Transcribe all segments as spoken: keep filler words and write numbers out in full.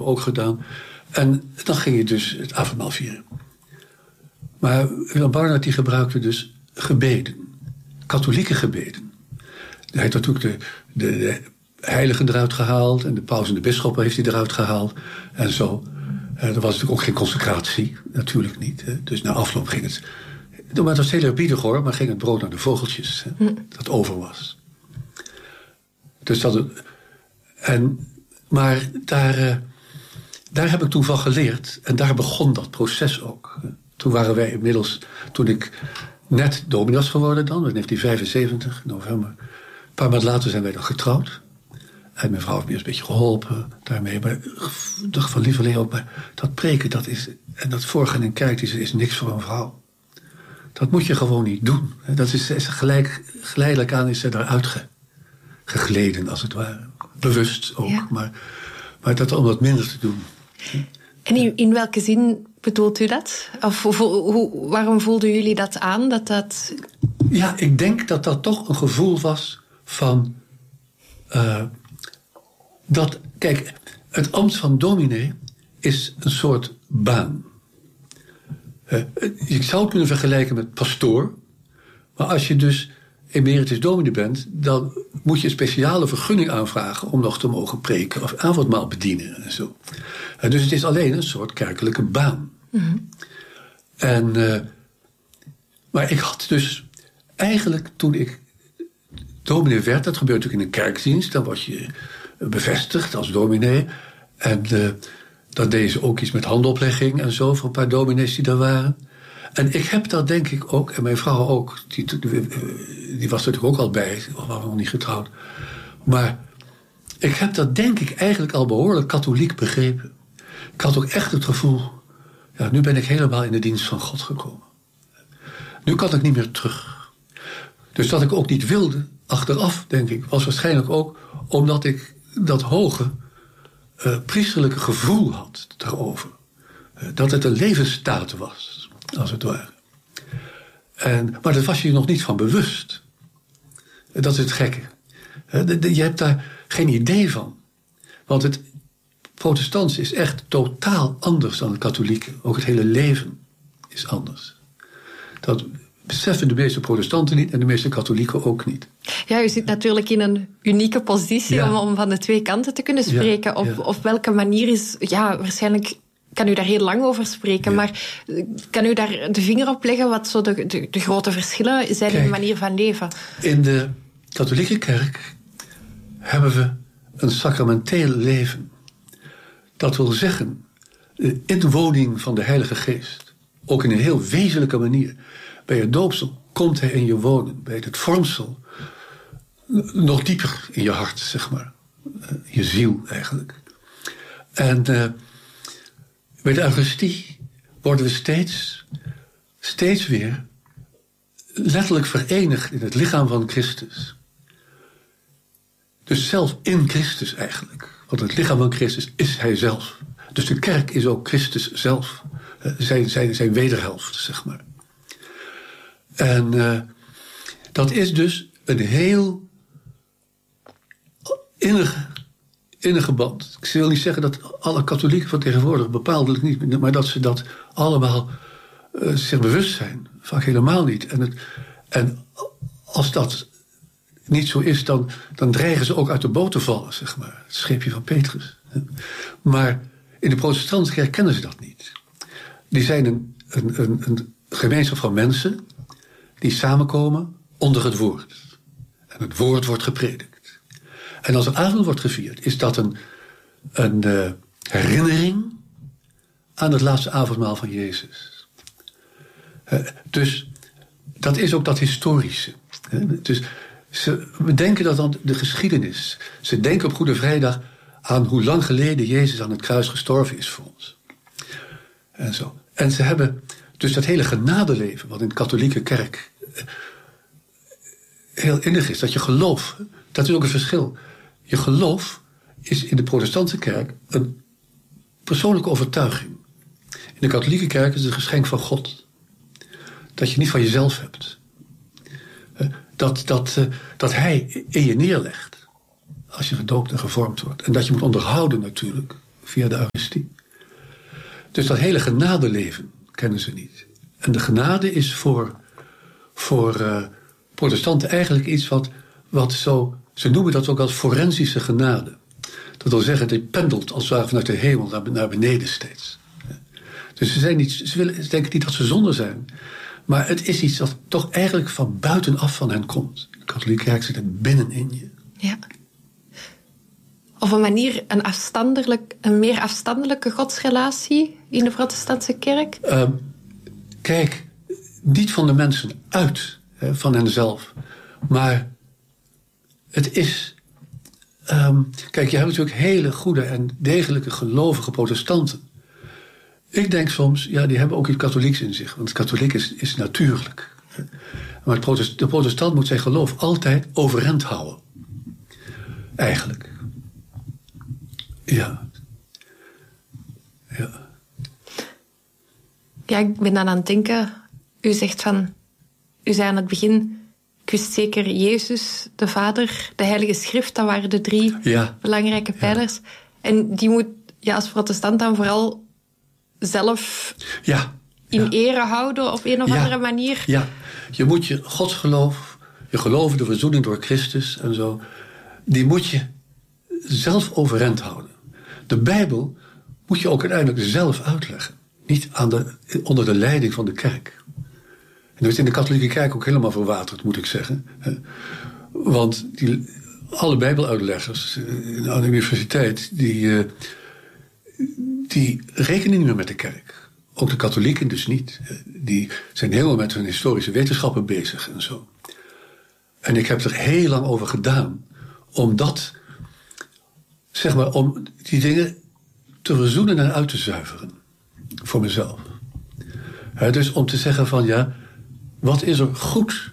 hebben we ook gedaan. En dan ging je dus het avondmaal vieren. Maar Willem Barnard die gebruikte dus gebeden. Katholieke gebeden. Hij heeft natuurlijk de, de, de heiligen eruit gehaald. En de paus en de bisschoppen heeft hij eruit gehaald. En zo. Uh, er was natuurlijk ook geen consecratie. Natuurlijk niet. Hè. Dus na afloop ging het... Maar het was heel eerbiedig hoor. Maar ging het brood naar de vogeltjes. Hè, hm. Dat over was. Dus dat... En, maar daar... Uh, daar heb ik toen van geleerd. En daar begon dat proces ook. Toen waren wij inmiddels... Toen ik net dominee was geworden dan. In negentien vijfenzeventig, november. Een paar maanden later zijn wij dan getrouwd. En mijn vrouw heeft me een beetje geholpen daarmee. Maar ik dacht van lieverlee ook. Maar dat preken, dat is... En dat voorgaan in kerk is, is niks voor een vrouw. Dat moet je gewoon niet doen. Dat is, is gelijk, geleidelijk aan is ze daaruit ge, gegleden, als het ware. Bewust ook. Ja. Maar, maar dat om wat minder te doen. En in, in welke zin bedoelt u dat? Of hoe, hoe, waarom voelden jullie dat aan? Dat dat... Ja, ik denk dat dat toch een gevoel was van... Uh, dat, kijk, het ambt van dominee is een soort baan. Uh, je zou het kunnen vergelijken met pastoor. Maar als je dus emeritus dominee bent... dan moet je een speciale vergunning aanvragen... om nog te mogen preken of avondmaal bedienen en zo. Uh, dus het is alleen een soort kerkelijke baan. Mm-hmm. En, uh, maar ik had dus eigenlijk toen ik dominee werd... dat gebeurt natuurlijk in een kerkdienst... dan word je bevestigd als dominee. En uh, dan deden ze ook iets met handoplegging en zo... voor een paar dominees die daar waren... En ik heb dat denk ik ook, en mijn vrouw ook, die, die was er natuurlijk ook al bij, we waren nog niet getrouwd. Maar ik heb dat denk ik eigenlijk al behoorlijk katholiek begrepen. Ik had ook echt het gevoel, ja, nu ben ik helemaal in de dienst van God gekomen. Nu kan ik niet meer terug. Dus dat ik ook niet wilde, achteraf denk ik, was waarschijnlijk ook omdat ik dat hoge uh, priesterlijke gevoel had daarover. Uh, dat het een levensstaat was. Als het ware. En, maar daar was je je nog niet van bewust. Dat is het gekke. Je hebt daar geen idee van. Want het protestants is echt totaal anders dan het katholieke. Ook het hele leven is anders. Dat beseffen de meeste protestanten niet en de meeste katholieken ook niet. Ja, u zit natuurlijk in een unieke positie ja. om, om van de twee kanten te kunnen spreken. Ja, op, ja. op welke manier is... Ja, waarschijnlijk... kan u daar heel lang over spreken, ja. maar kan u daar de vinger op leggen wat zo de, de, de grote verschillen zijn Kijk, in de manier van leven? In de katholieke kerk hebben we een sacramenteel leven. Dat wil zeggen, de inwoning van de Heilige Geest. Ook in een heel wezenlijke manier. Bij het doopsel komt hij in je wonen. Bij het vormsel nog dieper in je hart, zeg maar. Je ziel eigenlijk. En... Uh, Bij de Eucharistie worden we steeds, steeds weer letterlijk verenigd in het lichaam van Christus. Dus zelf in Christus eigenlijk. Want het lichaam van Christus is hij zelf. Dus de kerk is ook Christus zelf. Zijn, zijn, zijn wederhelft, zeg maar. En uh, dat is dus een heel innige... innige band. Ik wil niet zeggen dat alle katholieken van tegenwoordig bepaaldelijk niet, maar dat ze dat allemaal uh, zich bewust zijn. Vaak helemaal niet. En, het, en als dat niet zo is, dan, dan dreigen ze ook uit de boot te vallen, zeg maar. Het scheepje van Petrus. Maar in de protestantse kerk kennen ze dat niet. Die zijn een, een, een, een gemeenschap van mensen die samenkomen onder het woord. En het woord wordt gepredikt. En als er avond wordt gevierd, is dat een, een uh, herinnering aan het laatste avondmaal van Jezus. Uh, dus dat is ook dat historische. Hè? Dus ze, we denken dat aan de geschiedenis. Ze denken op Goede Vrijdag aan hoe lang geleden Jezus aan het kruis gestorven is voor ons. En zo. En ze hebben dus dat hele genadeleven, wat in de katholieke kerk uh, heel innig is, dat je geloof, dat is ook een verschil. Je geloof is in de protestantse kerk een persoonlijke overtuiging. In de katholieke kerk is het een geschenk van God. Dat je niet van jezelf hebt. Dat, dat, dat hij in je neerlegt. Als je gedoopt en gevormd wordt. En dat je moet onderhouden natuurlijk. via de Eucharistie. Dus dat hele genadeleven kennen ze niet. En de genade is voor, voor uh, protestanten eigenlijk iets wat, wat zo... Ze noemen dat ook als forensische genade. Dat wil zeggen, het pendelt als het ware vanuit de hemel naar, naar beneden steeds. Dus ze, zijn niet, ze, willen, ze denken niet dat ze zonde zijn. Maar het is iets dat toch eigenlijk van buitenaf van hen komt. De katholieke kerk zit er binnenin je. Ja. Op een manier een, afstandelijk, een meer afstandelijke godsrelatie in de protestantse kerk? Uh, kijk, niet van de mensen uit, hè, van henzelf. Maar het is... Um, kijk, je hebt natuurlijk hele goede en degelijke gelovige protestanten. Ik denk soms, ja, die hebben ook iets katholieks in zich. Want het katholiek is, is natuurlijk. Maar het protest, de protestant moet zijn geloof altijd overeind houden. Eigenlijk. Ja. Ja. Ja, ik ben dan aan het denken. U zegt van... U zei aan het begin... Ik wist zeker Jezus, de Vader, de Heilige Schrift. Dat waren de drie ja. belangrijke pijlers. Ja. En die moet ja, als protestant dan vooral zelf ja. in ja. ere houden op een of ja. andere manier. Ja, je moet je godsgeloof, je geloof in de verzoening door Christus en zo, die moet je zelf overeind houden. De Bijbel moet je ook uiteindelijk zelf uitleggen. Niet aan de, onder de leiding van de kerk. En dat is in de katholieke kerk ook helemaal verwaterd, moet ik zeggen. Want die, alle bijbeluitleggers aan de universiteit, die, die rekenen niet meer met de kerk. Ook de katholieken dus niet. Die zijn helemaal met hun historische wetenschappen bezig en zo. En ik heb er heel lang over gedaan om dat, zeg maar, om die dingen te verzoenen en uit te zuiveren. Voor mezelf. He, dus om te zeggen van ja, wat is er goed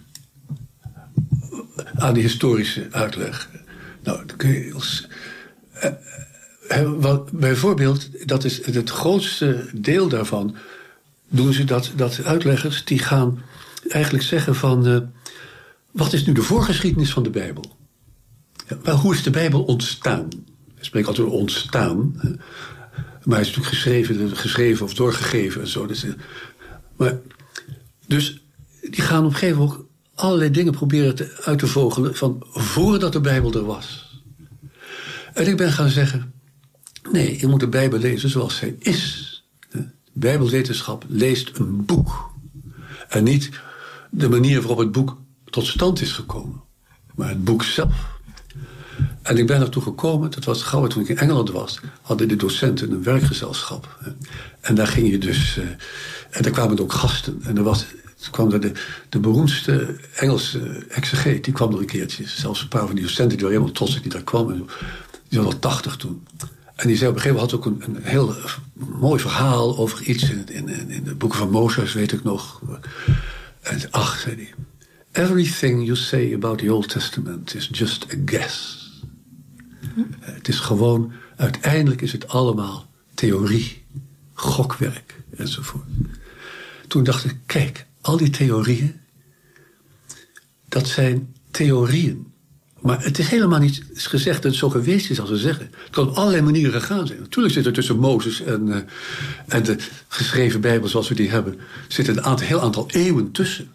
aan die historische uitleg? Nou, dan kun je als, eh, eh, wat, bijvoorbeeld, dat is het grootste deel daarvan, doen ze dat, dat uitleggers die gaan eigenlijk zeggen van uh, wat is nu de voorgeschiedenis van de Bijbel? Ja, maar hoe is de Bijbel ontstaan? Ik spreek altijd over ontstaan, hè? Maar hij is natuurlijk geschreven, geschreven of doorgegeven en zo. Dus, maar, dus die gaan op een gegeven moment ook allerlei dingen proberen te, uit te vogelen van voordat de Bijbel er was. En ik ben gaan zeggen, nee, je moet de Bijbel lezen zoals zij is. De Bijbelwetenschap leest een boek. En niet de manier waarop het boek tot stand is gekomen. Maar het boek zelf. En ik ben ertoe gekomen, dat was gauw toen ik in Engeland was, hadden de docenten een werkgezelschap. En daar ging je dus, uh, en daar kwamen ook gasten. En er was, toen kwam er de, de beroemdste Engelse exegeet, die kwam er een keertje. Zelfs een paar van die docenten, die waren helemaal trots dat die daar kwamen. Die was al tachtig toen. En die zei op een gegeven moment, had ook een, een heel mooi verhaal over iets in, in, in, in de boeken van Mozes, weet ik nog. En ach, zei hij, everything you say about the Old Testament is just a guess. Hm. Het is gewoon, uiteindelijk is het allemaal theorie, gokwerk enzovoort. Toen dacht ik, kijk, al die theorieën, dat zijn theorieën. Maar het is helemaal niet gezegd dat het zo geweest is als ze zeggen. Het kan op allerlei manieren gegaan zijn. Natuurlijk zit er tussen Mozes en, uh, en de geschreven Bijbel zoals we die hebben, zit een aantal, heel aantal eeuwen tussen.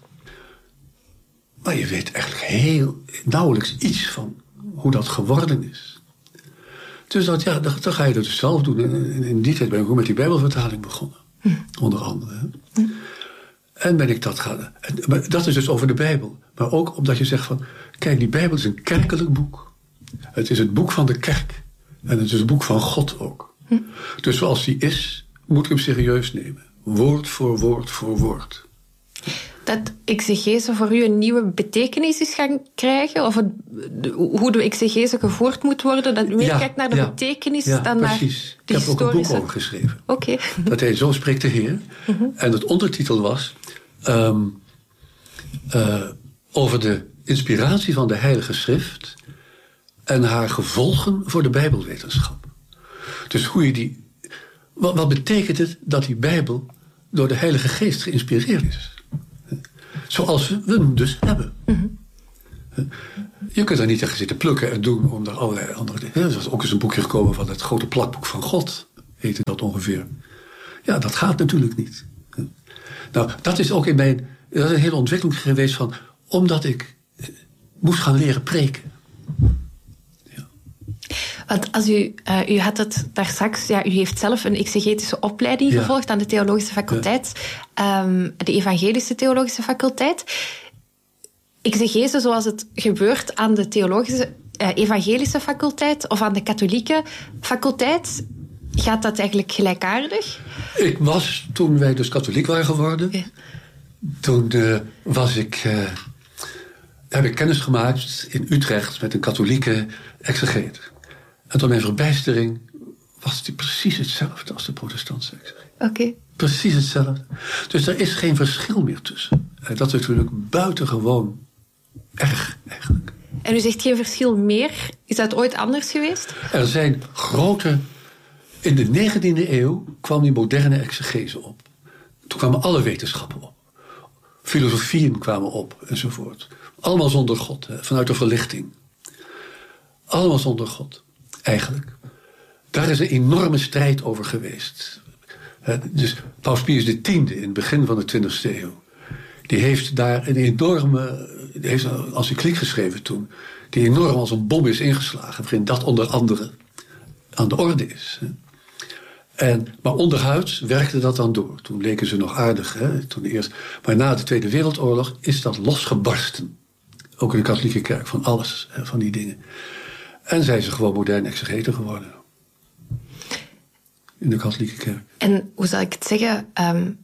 Maar je weet eigenlijk heel nauwelijks iets van hoe dat geworden is. Dus dat, ja, dan, dan ga je dat dus zelf doen. In, in die tijd ben ik ook met die Bijbelvertaling begonnen. Hm. Onder andere. Hè. Hm. En ben ik dat gaan. En, maar dat is dus over de Bijbel. Maar ook omdat je zegt van, kijk, die Bijbel is een kerkelijk boek. Het is het boek van de kerk. En het is het boek van God ook. Hm. Dus zoals die is, moet ik hem serieus nemen. Woord voor woord voor woord. Dat exegese voor u een nieuwe betekenis is gaan krijgen? Of het, de, hoe de exegese gevoerd moet worden? Dat u meer ja, kijkt naar de ja, betekenis ja, dan precies. naar de ik historische... Ik heb ook een boek over geschreven. Oké. Okay. Dat heet Zo spreekt de Heer. Uh-huh. En het ondertitel was Um, uh, over de inspiratie van de Heilige Schrift en haar gevolgen voor de Bijbelwetenschap. Dus hoe je die... Wat, wat betekent het dat die Bijbel door de Heilige Geest geïnspireerd is? Zoals we hem dus hebben. Mm-hmm. Je kunt er niet tegen zitten plukken en doen om daar allerlei andere dingen. Er is ook eens een boekje gekomen van het grote plakboek van God, heette dat ongeveer. Ja, dat gaat natuurlijk niet. Nou, dat is ook in mijn, dat is een hele ontwikkeling geweest van, omdat ik moest gaan leren preken. Ja. Want als u, uh, u had het daar straks, ja, u heeft zelf een exegetische opleiding ja. gevolgd aan de theologische faculteit, ja. um, de evangelische theologische faculteit. Exegese zoals het gebeurt aan de theologische, uh, evangelische faculteit of aan de katholieke faculteit, gaat dat eigenlijk gelijkaardig? Ik was, toen wij dus katholiek waren geworden, ja. toen uh, was ik, uh, heb ik kennis gemaakt in Utrecht met een katholieke exegeet. En tot mijn verbijstering was die precies hetzelfde als de protestantse exegeet. Oké. Okay. Precies hetzelfde. Dus er is geen verschil meer tussen. Uh, dat is natuurlijk buitengewoon erg, eigenlijk. En u zegt geen verschil meer. Is dat ooit anders geweest? Er zijn grote... In de negentiende eeuw kwam die moderne exegese op. Toen kwamen alle wetenschappen op. Filosofieën kwamen op, enzovoort. Allemaal zonder God, hè, vanuit de verlichting. Allemaal zonder God, eigenlijk. Daar is een enorme strijd over geweest. Dus Paus Pius X in het begin van de twintigste eeuw... die heeft daar een enorme... die heeft een encycliek geschreven toen... die enorm als een bom is ingeslagen... waarin dat onder andere aan de orde is. En, maar onderhuids werkte dat dan door. Toen leken ze nog aardig. Hè? Toen eerst, maar na de Tweede Wereldoorlog is dat losgebarsten. Ook in de katholieke kerk, van alles, hè, van die dingen. En zijn ze gewoon moderne exegeten geworden. In de katholieke kerk. En hoe zal ik het zeggen? Um,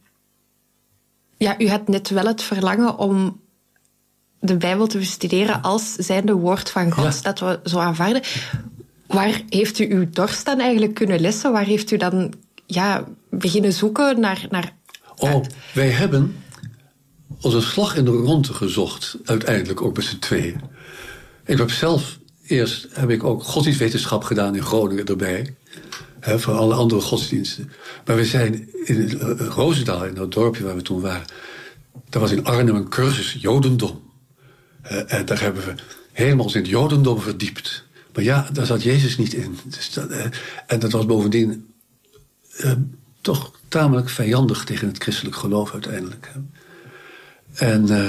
ja, u had net wel het verlangen om de Bijbel te bestuderen als zijnde woord van God. Ja. Dat we zo aanvaarden. Waar heeft u uw dorst dan eigenlijk kunnen lessen? Waar heeft u dan ja, beginnen zoeken naar... naar oh, wij hebben als een slag in de ronde gezocht. Uiteindelijk ook met z'n tweeën. Ik heb zelf eerst heb ik ook godsdienstwetenschap gedaan in Groningen erbij. Hè, voor alle andere godsdiensten. Maar we zijn in uh, Roosendaal, in dat dorpje waar we toen waren. Daar was in Arnhem een cursus Jodendom. Uh, en daar hebben we helemaal in het Jodendom verdiept. Maar ja, daar zat Jezus niet in. Dus dat, uh, en dat was bovendien uh, toch tamelijk vijandig tegen het christelijk geloof uiteindelijk. Hè. En, uh,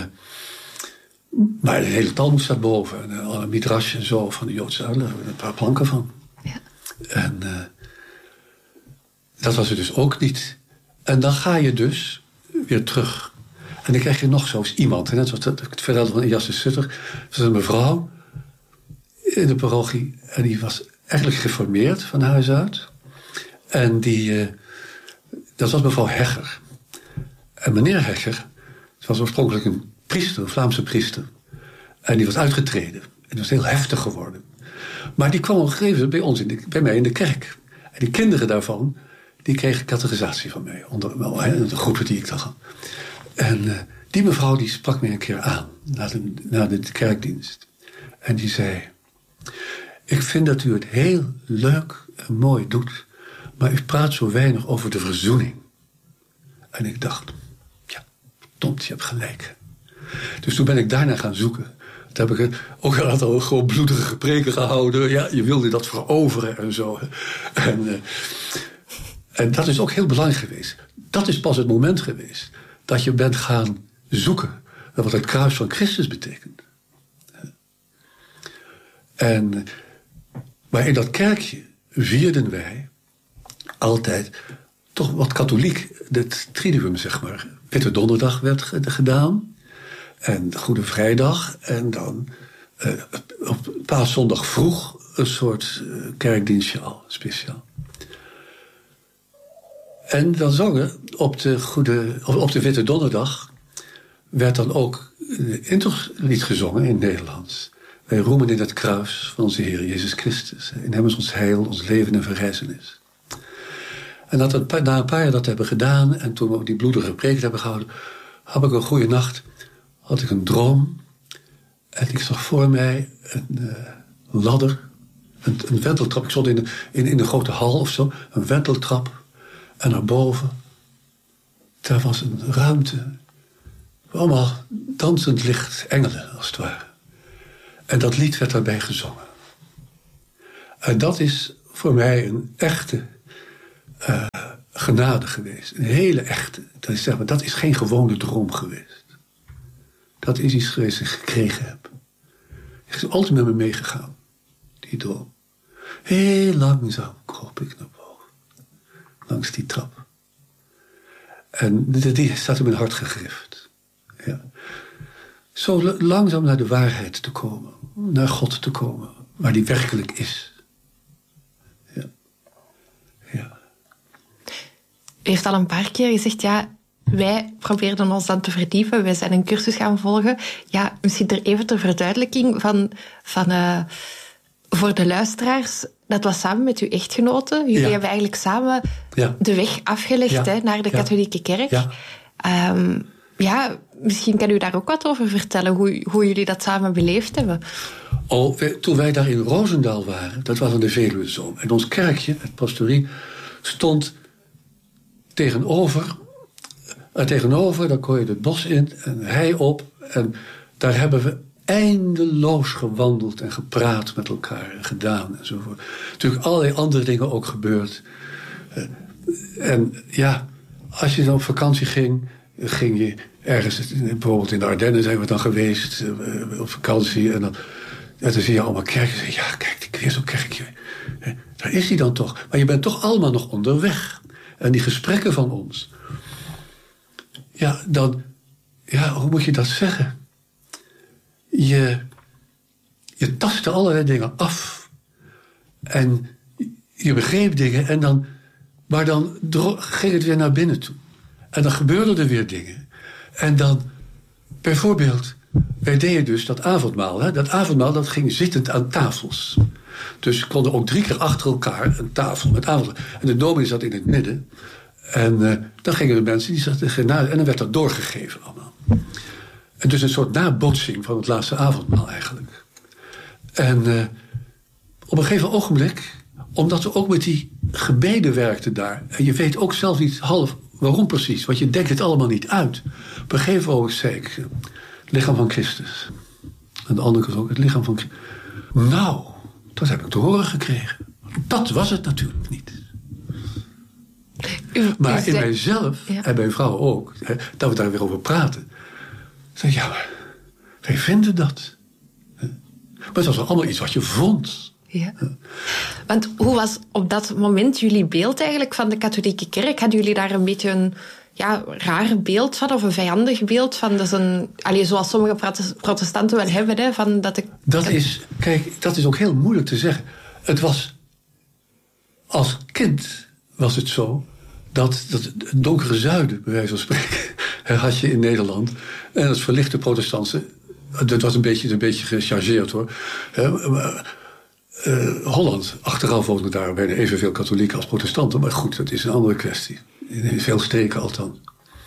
maar de hele Talmud staat boven. En uh, alle midrash en zo van de Joodse uitleg. Een paar planken van. Ja. En uh, dat was er dus ook niet. En dan ga je dus weer terug. En dan krijg je nog zo'n iemand. Net zoals ik het vertelde van Jasje Sutter. Dat was een mevrouw in de parochie. En die was eigenlijk geformeerd van huis uit. En die, uh, dat was mevrouw Hegger. En meneer Hegger was oorspronkelijk een priester, een Vlaamse priester. En die was uitgetreden. En die was heel heftig geworden. Maar die kwam op een gegeven moment bij ons, in de, bij mij in de kerk. En die kinderen daarvan, die kregen catechisatie van mij. Onder wel, hè, de groepen die ik dan had. En uh, die mevrouw die sprak mij een keer aan, na de, na de kerkdienst. En die zei: ik vind dat u het heel leuk en mooi doet, maar u praat zo weinig over de verzoening. En ik dacht, ja, Tom, je hebt gelijk. Dus toen ben ik daarna gaan zoeken. Toen heb ik ook een aantal gewoon bloedige preken gehouden. Ja, je wilde dat veroveren en zo. En, uh, en dat is ook heel belangrijk geweest. Dat is pas het moment geweest dat je bent gaan zoeken wat het kruis van Christus betekent. En, maar in dat kerkje vierden wij altijd toch wat katholiek. Het triduum, zeg maar. Witte Donderdag werd gedaan. En Goede Vrijdag. En dan uh, op Paaszondag vroeg een soort uh, kerkdienstje al, speciaal. En dan zongen op de, goede, op de Witte Donderdag werd dan ook een intochtlied gezongen in het Nederlands. Wij roemen in het kruis van onze Heer Jezus Christus. In hem is ons heil, ons leven en verrijzenis. En dat het, na een paar jaar dat hebben gedaan en toen we ook die bloedige preek hebben gehouden, had ik een goede nacht, had ik een droom. En ik zag voor mij een uh, ladder, een, een wenteltrap. Ik stond in, in, in een grote hal of zo, een wenteltrap. En daarboven, daar was een ruimte. Allemaal dansend licht, engelen als het ware. En dat lied werd daarbij gezongen. En dat is voor mij een echte uh, genade geweest. Een hele echte. Dat is, zeg maar, dat is geen gewone droom geweest. Dat is iets geweest dat ik gekregen heb. Het is altijd met me meegegaan, die droom. Heel langzaam kroop ik naar boven. Langs die trap. En die staat in mijn hart gegrift. Ja. Zo langzaam naar de waarheid te komen. Naar God te komen. Waar die werkelijk is. Ja. Ja. U heeft al een paar keer gezegd, ja, wij probeerden ons dan te verdiepen. Wij zijn een cursus gaan volgen. Ja, misschien er even ter verduidelijking van... van uh, voor de luisteraars, dat was samen met uw echtgenote. Jullie ja. hebben eigenlijk samen ja. de weg afgelegd ja. hè, naar de ja. katholieke kerk. Ja. Um, ja, misschien kan u daar ook wat over vertellen, hoe, hoe jullie dat samen beleefd hebben. Oh, toen wij daar in Roosendaal waren, dat was aan de Veluwezoom. En ons kerkje, het pastorie, stond tegenover. En tegenover, daar kon je het bos in en hei op. En daar hebben we eindeloos gewandeld en gepraat met elkaar en gedaan enzovoort. Natuurlijk allerlei andere dingen ook gebeurd. En ja, als je dan op vakantie ging, ging je ergens, bijvoorbeeld in de Ardennen zijn we dan geweest, op vakantie. En dan, en dan zie je allemaal kerken. En ja, kijk, weer zo'n kerkje. Daar is hij dan toch. Maar je bent toch allemaal nog onderweg. En die gesprekken van ons. Ja, dan, ja, hoe moet je dat zeggen? Je, je tastte allerlei dingen af. En je begreep dingen. En dan, maar dan ging het weer naar binnen toe. En dan gebeurden er weer dingen. En dan, bijvoorbeeld, wij deden dus dat avondmaal. Hè? Dat avondmaal, dat ging zittend aan tafels. Dus we konden ook drie keer achter elkaar een tafel met avondmaal. En de dominee zat in het midden. En uh, dan gingen de mensen, die zaten genade, en dan werd dat doorgegeven allemaal. En dus een soort nabootsing van het laatste avondmaal eigenlijk. En uh, op een gegeven ogenblik, omdat we ook met die gebeden werkten daar. En je weet ook zelf niet half waarom precies, want je denkt het allemaal niet uit. Op een gegeven ogenblik zei ik, het lichaam van Christus. En de andere kant ook, het lichaam van Christus. Nou, dat heb ik te horen gekregen. Dat was het natuurlijk niet. U, maar u in zei, mijzelf, ja. en mijn vrouw ook, hè, dat we daar weer over praten. Zei ja, maar wij vinden dat. Maar het was allemaal iets wat je vond. Ja. Want hoe was op dat moment jullie beeld eigenlijk van de katholieke kerk? Hadden jullie daar een beetje een ja, raar beeld van, of een vijandig beeld van? Dat is een, allee, zoals sommige protestanten wel hebben, hè, van dat de... Dat is, kijk, dat is ook heel moeilijk te zeggen. Het was, als kind was het zo, dat, dat het donkere zuiden, bij wijze van spreken, had je in Nederland. En het verlichte protestantse, dat was een beetje, een beetje gechargeerd hoor. Uh, Holland, achteraf woonden daar bijna evenveel katholieken als protestanten. Maar goed, dat is een andere kwestie. In veel streken althans.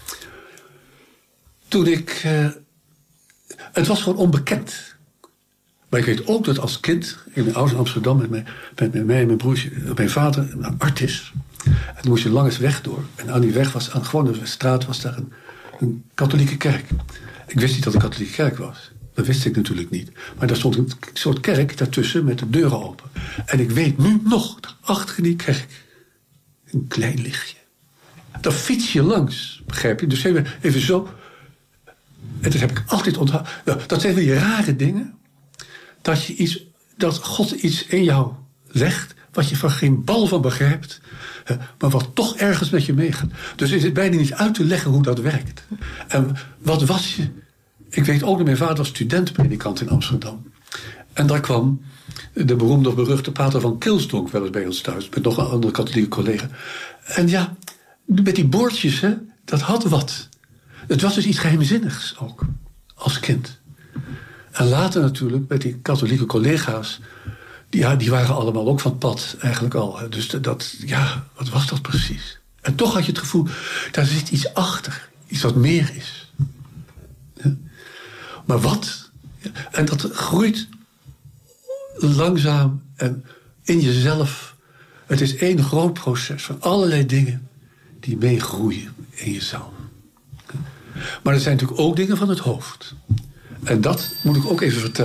Toen ik... Uh, het was gewoon onbekend. Maar ik weet ook dat als kind, in Amsterdam, met, mijn, met mij en mijn broertje, mijn vader, een artis. En toen moest je langs weg door. En aan die weg was, aan gewoon de straat, was daar een, een katholieke kerk. Ik wist niet dat het een katholieke kerk was. Dat wist ik natuurlijk niet. Maar daar stond een soort kerk daartussen met de deuren open. En ik weet nu nog, achter die kerk, een klein lichtje. Daar fiets je langs, begrijp je? Dus even, even zo. En dat heb ik altijd onthouden. Nou, dat zijn weer rare dingen. Dat, je iets, dat God iets in jou legt, wat je van geen bal van begrijpt, maar wat toch ergens met je meegaat. Dus is het bijna niet uit te leggen hoe dat werkt. En wat was je? Ik weet ook dat mijn vader was studentpredikant in Amsterdam. En daar kwam de beroemde of beruchte pater van Kilsdonk wel eens bij ons thuis, met nog een andere katholieke collega. En ja, met die boordjes, hè, dat had wat. Het was dus iets geheimzinnigs ook, als kind. En later natuurlijk, met die katholieke collega's, die, ja, die waren allemaal ook van het pad, eigenlijk al. Hè. Dus dat, ja, wat was dat precies? En toch had je het gevoel, daar zit iets achter. Iets wat meer is. Ja. Maar wat? Ja. En dat groeit langzaam en in jezelf. Het is één groot proces van allerlei dingen die meegroeien in jezelf. Maar er zijn natuurlijk ook dingen van het hoofd. En dat moet ik ook even vertellen.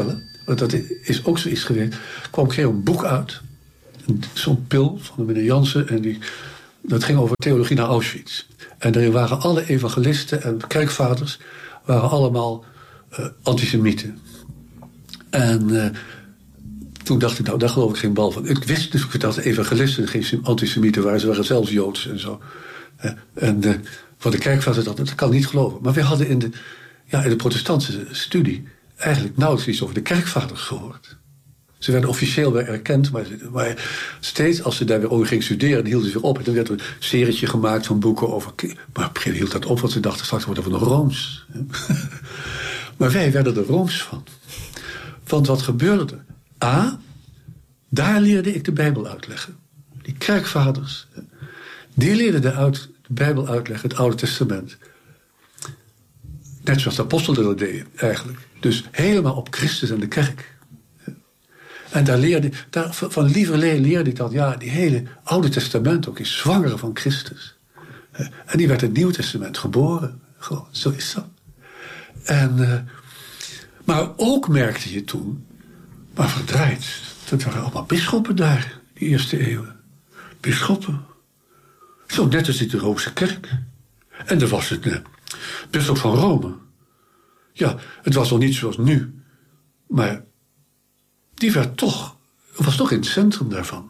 want dat is ook zoiets geweest, kwam een keer een boek uit. Zo'n pil van de meneer Jansen. En die, dat ging over theologie naar Auschwitz. En daarin waren alle evangelisten en kerkvaders waren allemaal uh, antisemieten. En uh, toen dacht ik, nou, daar geloof ik geen bal van. Ik wist dus dat evangelisten geen antisemieten waren. Ze waren zelfs Joods en zo. En uh, voor de kerkvaders, dat, dat kan ik niet geloven. Maar we hadden in de, ja, in de protestantse studie eigenlijk nauwelijks iets over de kerkvaders gehoord. Ze werden officieel weer erkend, maar, maar steeds als ze daar weer over gingen studeren, hielden ze weer op. En dan werd er een serietje gemaakt van boeken over. Maar op een gegeven moment hield dat op, want ze dachten straks wordt het nog Rooms. Maar wij werden er Rooms van. Want wat gebeurde er? A, daar leerde ik de Bijbel uitleggen. Die kerkvaders, die leerden de, uit, de Bijbel uitleggen, het Oude Testament. Net zoals de apostelen dat deden, eigenlijk. Dus helemaal op Christus en de kerk. En daar leerde, daar, van lieverlee leerde ik dan, ja, die hele Oude Testament ook is zwanger van Christus. En die werd in het Nieuwe Testament geboren. Gewoon, zo is dat. En, uh, maar ook merkte je toen, maar verdraaid, dat waren allemaal bisschoppen daar, die eerste eeuwen. Bisschoppen. Zo net als in de Roomse kerk. En er was het uh, bisschop van Rome. Ja, het was nog niet zoals nu, maar die werd toch, was toch in het centrum daarvan.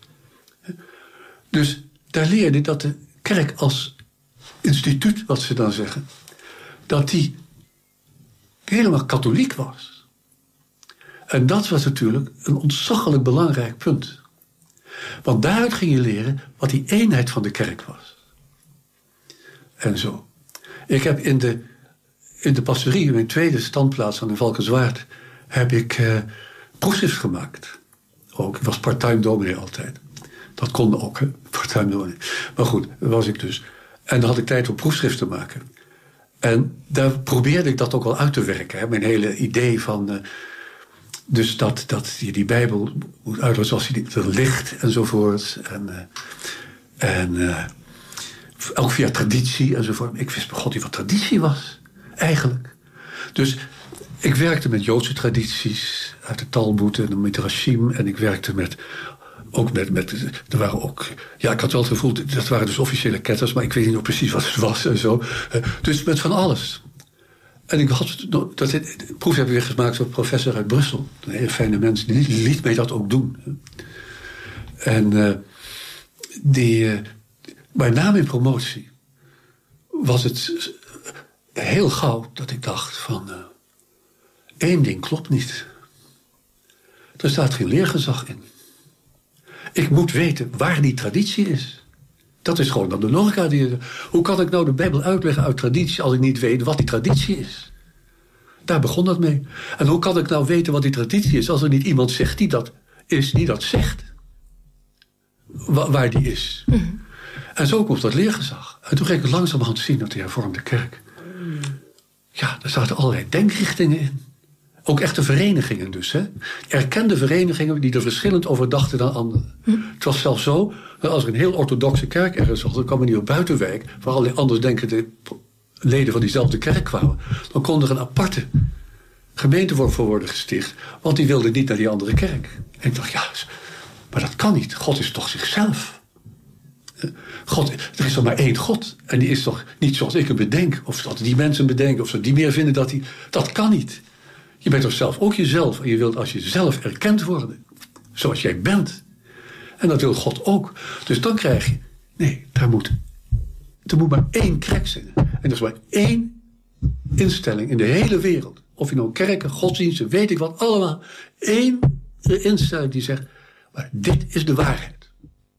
Dus daar leerde ik dat de kerk als instituut, wat ze dan zeggen, dat die helemaal katholiek was. En dat was natuurlijk een ontzaglijk belangrijk punt. Want daaruit ging je leren wat die eenheid van de kerk was. En zo. Ik heb in de, in de pastorie, mijn tweede standplaats aan de Valkenswaard, heb ik uh, proefschrift gemaakt. Ook, ik was part-time dominee altijd. Dat kon ook, hè, part-time dominee. Maar goed, dat was ik dus. En dan had ik tijd om proefschrift te maken. En daar probeerde ik dat ook wel uit te werken. Hè. Mijn hele idee van, uh, dus dat, dat je die Bijbel moet uitleggen zoals die er ligt enzovoort. En, uh, en uh, ook via traditie enzovoort. Ik wist bij God niet wat traditie was, eigenlijk. Dus ik werkte met Joodse tradities uit de Talmud en de Midrashim. En ik werkte met, ook met, met, er waren ook, ja, ik had wel het gevoel, dat waren dus officiële ketters, maar ik weet niet nog precies wat het was en zo. Dus met van alles. En ik had, dat, de proef heb ik weer gemaakt door een professor uit Brussel. Een hele fijne mens, die liet mij dat ook doen. En uh, die, uh, maar na mijn promotie was het heel gauw dat ik dacht van, uh, één ding klopt niet. Er staat geen leergezag in. Ik moet weten waar die traditie is. Dat is gewoon dan de logica. Die, hoe kan ik nou de Bijbel uitleggen uit traditie als ik niet weet wat die traditie is? Daar begon dat mee. En hoe kan ik nou weten wat die traditie is als er niet iemand zegt die dat is, die dat zegt? Wa- waar die is. Mm-hmm. En zo komt dat leergezag. En toen ging ik langzamerhand zien dat de hervormde kerk. Ja, daar zaten allerlei denkrichtingen in. Ook echte verenigingen dus. Hè? Erkende verenigingen die er verschillend over dachten dan anderen. Hm. Het was zelfs zo, dat als er een heel orthodoxe kerk ergens was, dan kwam er niet op buitenwijk, waar allerlei andersdenkende leden van diezelfde kerk kwamen. Dan kon er een aparte gemeente voor worden gesticht, want die wilden niet naar die andere kerk. En ik dacht, ja, maar dat kan niet. God is toch zichzelf. God, er is toch maar één God. En die is toch niet zoals ik hem bedenk, of dat die mensen bedenken, of ze die meer vinden dat hij. Dat kan niet. Je bent toch zelf ook jezelf. En je wilt als jezelf erkend worden. Zoals jij bent. En dat wil God ook. Dus dan krijg je. Nee, daar moet. Er moet maar één kerk zijn. En er is maar één instelling in de hele wereld. Of je nou kerken, godsdiensten, weet ik wat, allemaal. Één instelling die zegt. Maar dit is de waarheid.